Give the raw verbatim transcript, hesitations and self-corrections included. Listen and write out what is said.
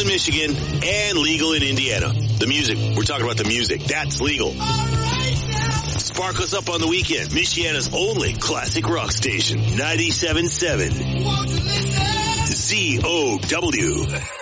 in Michigan and legal in Indiana. The music, we're talking about the music. That's legal. Spark us up on the weekend. Michiana's only classic rock station, ninety-seven point seven Z O W.